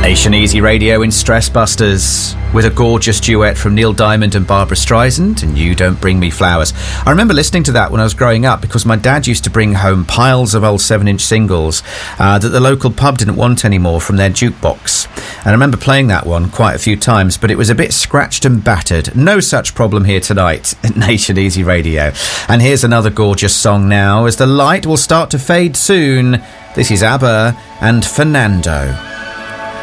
Nation Easy Radio in Stress Busters, with a gorgeous duet from Neil Diamond and Barbra Streisand, and You Don't Bring Me Flowers. I remember listening to that when I was growing up because my dad used to bring home piles of old 7-inch singles that the local pub didn't want anymore from their jukebox. And I remember playing that one quite a few times, but it was a bit scratched and battered. No such problem here tonight at Nation Easy Radio. And here's another gorgeous song now, as the light will start to fade soon. This is ABBA and Fernando.